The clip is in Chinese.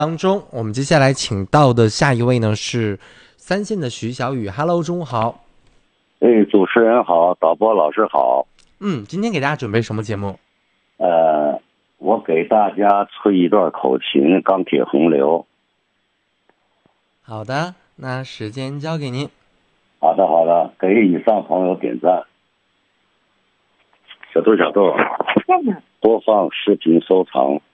当中，我们接下来请到的下一位呢是三线的徐小雨。Hello， 中午好。 主持人好，导播老师好。 今天给大家准备什么节目？ 我给大家吹一段口琴《钢铁洪流》。 好的，那时间交给您。 好的，给以上朋友点赞。小豆，播放视频收藏。